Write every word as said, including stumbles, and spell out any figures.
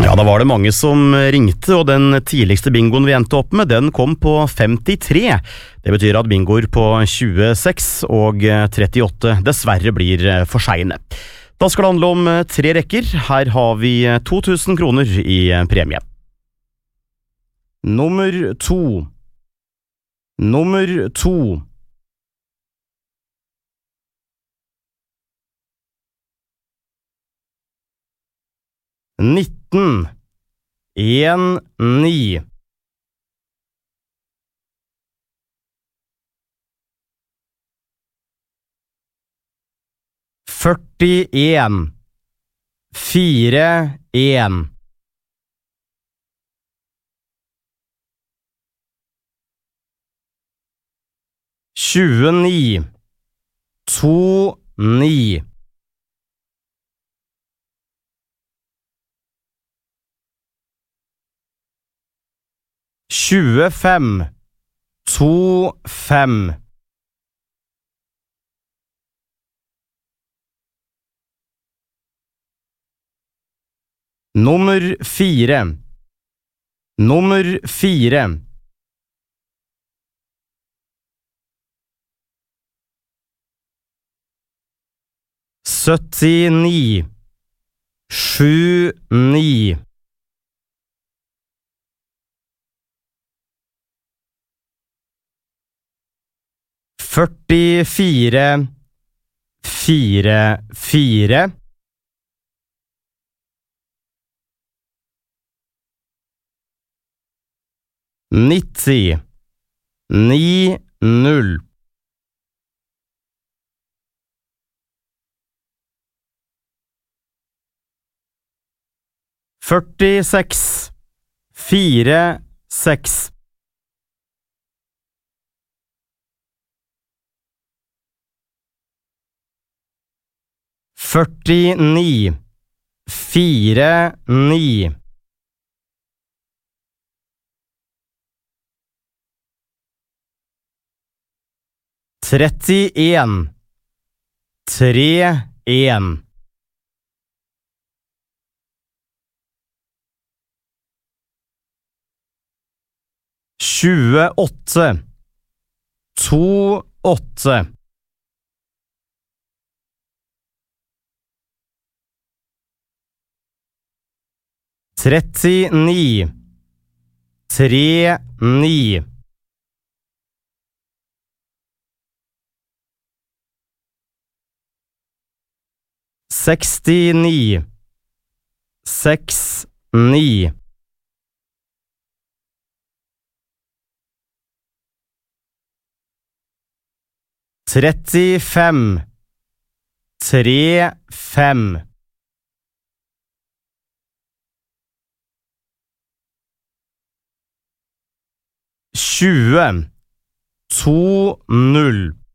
Ja, da var det mange som ringte, og den tidligste bingoen vi endte opp med, den kom på femtitre. Det betyr at bingoer på tjueseks og trettiåtte dessverre blir for sene. Da skal det handle om tre rekker. Her har vi to tusen kroner i premie. Nummer to. Nummer to. nitten. En, ni. Førtien. Fire, en. Tjueni. To, ni. Tjuefem. To, fem. Nummer fire. Nummer fire. Syttini. Sju, ni. Førtifire. Fire, fire. Nitti. Ni, null. Førtiseks. Fire, seks. Førtini. Fire, ni. Trettien. Tre, en. Tjueåtte. To, åtte. Trettini. Tre, ni. Sekstini. Seks, ni. Trettifem. Tre, fem. Tjue. To, null.